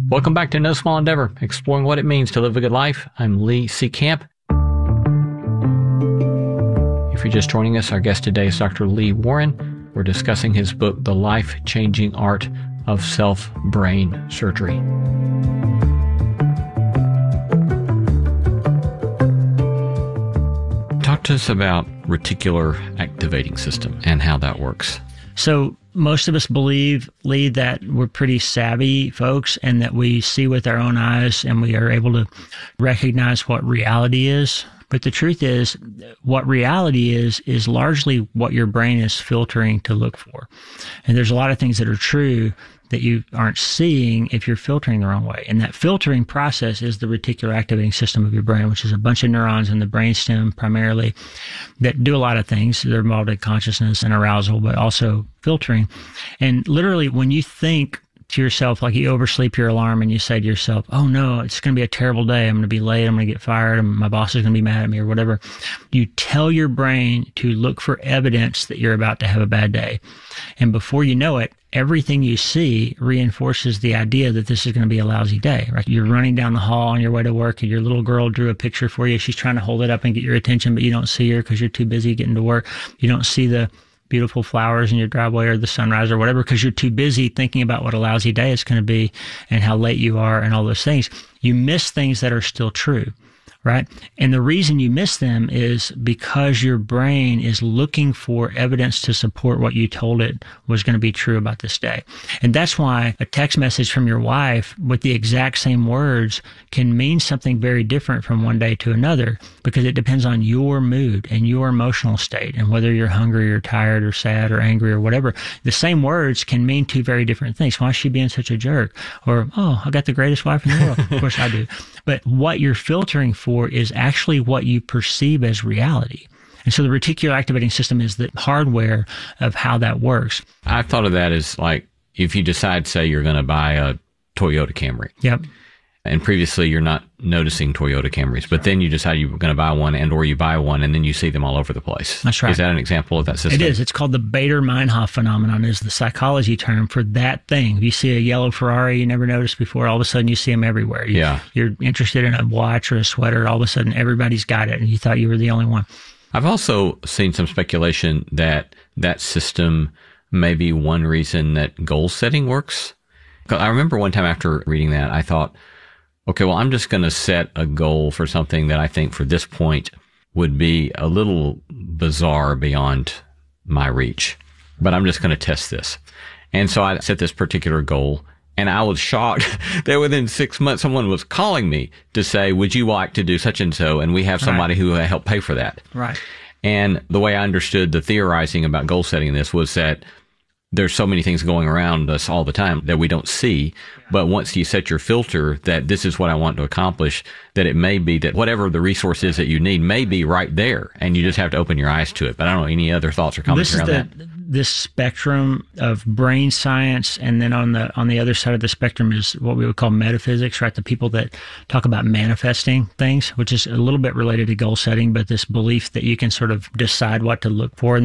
Welcome back to No Small Endeavor, exploring what it means to live a good life. I'm Lee C. Camp. If you're just joining us, our guest today is Dr. Lee Warren. We're discussing his book, The Life-Changing Art of Self-Brain Surgery. Talk to us about reticular activating system and how that works. So most of us believe, Lee, that we're pretty savvy folks and that we see with our own eyes and we are able to recognize what reality is. But the truth is, what reality is largely what your brain is filtering to look for. And there's a lot of things that are true that you aren't seeing if you're filtering the wrong way. And that filtering process is the reticular activating system of your brain, which is a bunch of neurons in the brainstem primarily that do a lot of things. They're involved in consciousness and arousal, but also filtering. And literally, when you think to yourself, like you oversleep your alarm and you say to yourself, oh no, it's going to be a terrible day. I'm going to be late. I'm going to get fired. And my boss is going to be mad at me or whatever. You tell your brain to look for evidence that you're about to have a bad day. And before you know it, everything you see reinforces the idea that this is going to be a lousy day, right? You're running down the hall on your way to work and your little girl drew a picture for you. She's trying to hold it up and get your attention, but you don't see her because you're too busy getting to work. You don't see the beautiful flowers in your driveway or the sunrise or whatever because you're too busy thinking about what a lousy day it's going to be and how late you are and all those things. You miss things that are still true, right? And the reason you miss them is because your brain is looking for evidence to support what you told it was going to be true about this day. And that's why a text message from your wife with the exact same words can mean something very different from one day to another because it depends on your mood and your emotional state and whether you're hungry or tired or sad or angry or whatever. The same words can mean two very different things. Why is she being such a jerk? Or, oh, I got the greatest wife in the world. Of course I do. But what you're filtering for is actually what you perceive as reality. And so the reticular activating system is the hardware of how that works. I thought of that as like if you decide, say, you're going to buy a Toyota Camry. Yep. And previously you're not noticing Toyota Camrys, but then you decide you're going to buy one or you buy one and then you see them all over the place. That's right. Is that an example of that system? It is. It's called the Baader-Meinhof phenomenon is the psychology term for that thing. If you see a yellow Ferrari you never noticed before, all of a sudden you see them everywhere. You're interested in a watch or a sweater, all of a sudden everybody's got it and you thought you were the only one. I've also seen some speculation that that system may be one reason that goal setting works. I remember one time after reading that, I thought, okay, well, I'm just going to set a goal for something that I think for this point would be a little bizarre beyond my reach, but I'm just going to test this. And so I set this particular goal and I was shocked that within 6 months, someone was calling me to say, would you like to do such and so? And we have somebody who helped pay for that. Right. And the way I understood the theorizing about goal setting in this was that there's so many things going around us all the time that we don't see. But once you set your filter that this is what I want to accomplish, that it may be that whatever the resource is that you need may be right there. And you just have to open your eyes to it. But I don't know, any other thoughts or comments around that? This spectrum of brain science, and then on the other side of the spectrum is what we would call metaphysics, right? The people that talk about manifesting things, which is a little bit related to goal setting, but this belief that you can sort of decide what to look for.